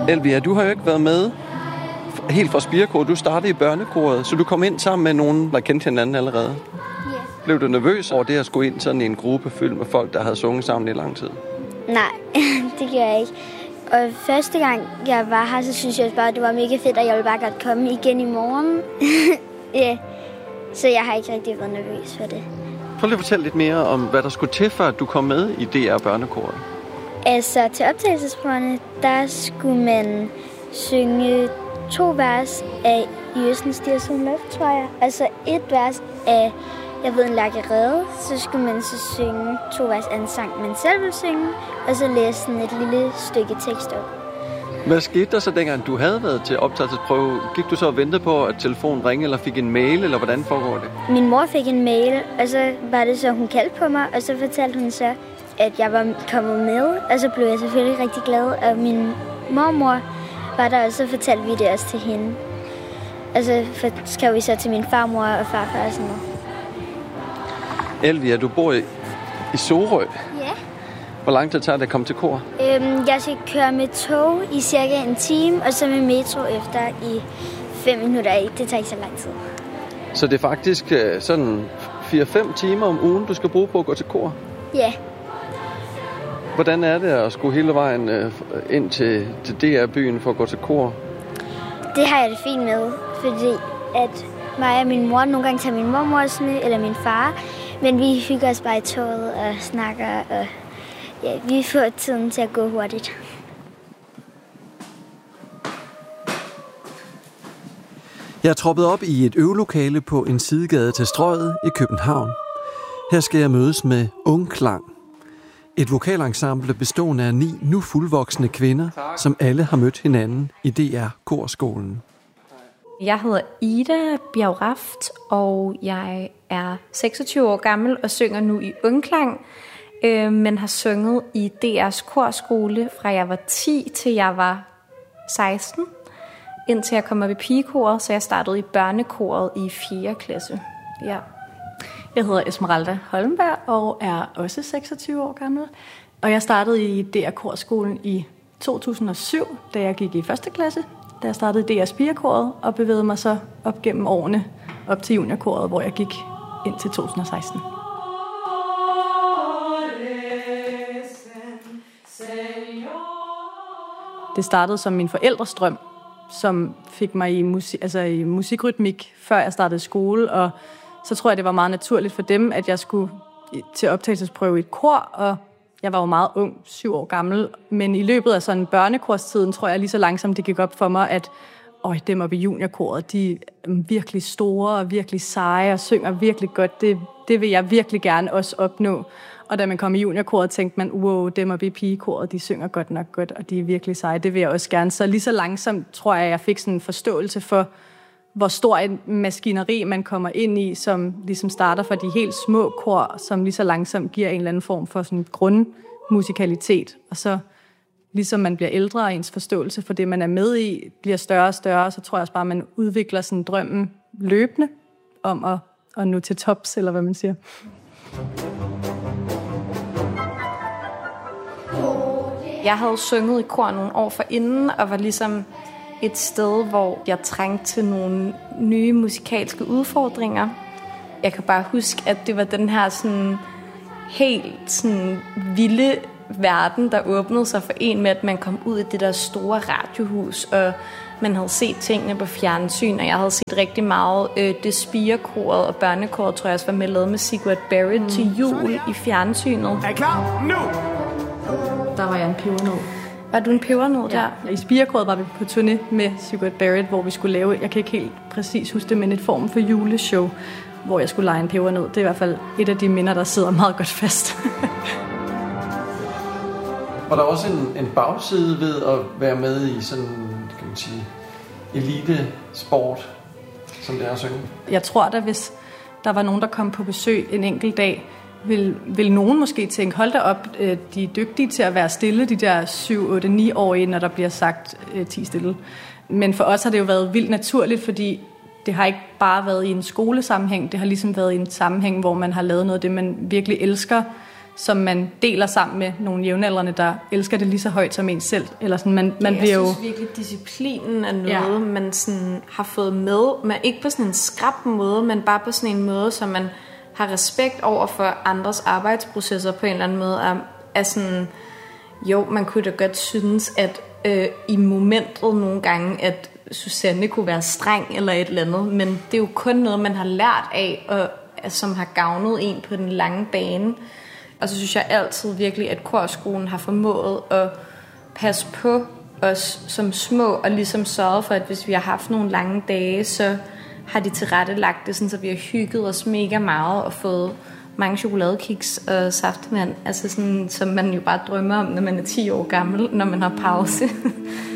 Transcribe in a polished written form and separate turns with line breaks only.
Elvia, du har jo ikke været med helt fra Spirekoret. Du startede i børnekoret, så du kom ind sammen med nogen, der kendte hinanden allerede.
Ja.
Blev du nervøs over det at skulle ind sådan i en gruppe fyldt med folk, der havde sunget sammen i lang tid?
Nej, det gjorde jeg ikke. Og første gang jeg var her, så synes jeg bare, det var mega fedt, og jeg ville bare godt komme igen i morgen. Ja. Så jeg har ikke rigtig været nervøs for det.
Prøv lige at fortælle lidt mere om, hvad der skulle til, før du kom med i DR Børnekoret.
Altså, til optagelsesprøverne, der skulle man synge 2 vers af Jøssen stiger som luft, tror jeg. Altså 1 vers af Jeg ved en lakkerede, så skulle man så synge 2 vers af en sang, man selv ville synge, og så læse sådan et lille stykke tekst op.
Hvad skete der så dengang, du havde været til optagelsesprøve? Gik du så og ventede på, at telefonen ringede, eller fik en mail, eller hvordan foregår det?
Min mor fik en mail, og så var det så, hun kaldte på mig, og så fortalte hun så, at jeg var kommet med, og så blev jeg selvfølgelig rigtig glad, og min mormor var der, og så fortalte vi det også til hende. Og så skrev vi så til min farmor og farfar og sådan noget.
Elvia, du bor i Sorø.
Ja.
Hvor lang tid tager det at komme til kor?
Jeg skal køre med tog i cirka en time, og så med metro efter i 5 minutter. Det tager ikke så lang tid.
Så det er faktisk sådan 4-5 timer om ugen, du skal bruge på at gå til kor?
Ja.
Hvordan er det at skulle hele vejen ind til DR-byen for at gå til kor?
Det har jeg det fint med, fordi at mig og min mor nogle gange tager min mormor med, eller min far, men vi hygger os bare i toget og snakker, og ja, vi får tiden til at gå hurtigt.
Jeg er troppet op i et øvelokale på en sidegade til Strøget i København. Her skal jeg mødes med Ungklang. Et vokalensemble bestående af 9 nu fuldvoksne kvinder, som alle har mødt hinanden i DR Korskolen.
Jeg hedder Ida Bjergraft, og jeg er 26 år gammel og synger nu i Ungklang, men har sunget i DR's korskole fra jeg var 10 til jeg var 16, indtil jeg kom op i pigekoret, så jeg startede i børnekoret i 4. klasse. Ja.
Jeg hedder Esmeralda Holmberg og er også 26 år gammel. Og jeg startede i DR Korskolen i 2007, da jeg gik i 1. klasse. Da jeg startede i DR Spirekoret og bevægede mig så op gennem årene op til juniorkoret, hvor jeg gik indtil 2016. Det startede som min forældres drøm, som fik mig i musikrytmik, før jeg startede skole, og så tror jeg, det var meget naturligt for dem, at jeg skulle til optagelsesprøve i et kor, og jeg var jo meget ung, 7 år gammel, men i løbet af sådan børnekorstiden, tror jeg lige så langsomt, det gik op for mig, at dem oppe i juniorkoret, de er virkelig store og virkelig seje og synger virkelig godt. Det vil jeg virkelig gerne også opnå. Og da man kom i juniorkoret, tænkte man, wow, dem oppe i pigekoret, de synger godt nok godt, og de er virkelig seje. Det vil jeg også gerne. Så lige så langsomt, tror jeg fik sådan en forståelse for, hvor stor en maskineri man kommer ind i, som ligesom starter fra de helt små kor, som lige så langsomt giver en eller anden form for sådan grundmusikalitet. Og så ligesom man bliver ældre, og ens forståelse for det, man er med i, bliver større og større, så tror jeg også bare, at man udvikler sådan drømmen løbende om at nå til tops, eller hvad man siger.
Jeg havde sunget i kor nogle år forinden, og var ligesom et sted, hvor jeg trængte til nogle nye musikalske udfordringer. Jeg kan bare huske, at det var den her sådan helt sådan vilde verden, der åbnede sig for en med, at man kom ud i det der store radiohus, og man havde set tingene på fjernsyn, og jeg havde set rigtig meget det Spirekoret og børnekoret, tror jeg også var med lavet med Sigurd Barrett til jul i fjernsynet.
Er I klar? Nu!
Der var jeg en pebernød.
Var du en pebernød der?
Ja. I Spirekoret var vi på turné med Sigurd Barrett, hvor vi skulle lave, jeg kan ikke helt præcis huske det, men et form for juleshow, hvor jeg skulle lege en pebernød. Det er i hvert fald et af de minder, der sidder meget godt fast.
Var der også en bagside ved at være med i sådan, kan man sige, elitesport, som det er at synge?
Jeg tror da, hvis der var nogen, der kom på besøg en enkelt dag, vil nogen måske tænke, hold da op, de er dygtige til at være stille, de der 7-8-9-årige, når der bliver sagt 10 stille. Men for os har det jo været vildt naturligt, fordi det har ikke bare været i en skolesammenhæng, det har ligesom været i en sammenhæng, hvor man har lavet noget af det, man virkelig elsker, som man deler sammen med nogle jævnaldrende, der elsker det lige så højt som en selv. Eller sådan, man bliver
jeg
jo...
synes virkelig, disciplinen er noget, man sådan har fået med, men ikke på sådan en skrap måde, men bare på sådan en måde, så man har respekt over for andres arbejdsprocesser på en eller anden måde. Er sådan, jo, man kunne da godt synes, at i momentet nogle gange, at Susanne kunne være streng eller et eller andet, men det er jo kun noget, man har lært af, og som har gavnet en på den lange bane. Og så synes jeg altid virkelig, at korskolen har formået at passe på os som små, og ligesom sørget for, at hvis vi har haft nogle lange dage, så har de tilrettelagt det, sådan, så vi har hygget os mega meget og fået mange chokoladekiks og saftevand, altså sådan, som man jo bare drømmer om, når man er 10 år gammel, når man har pause.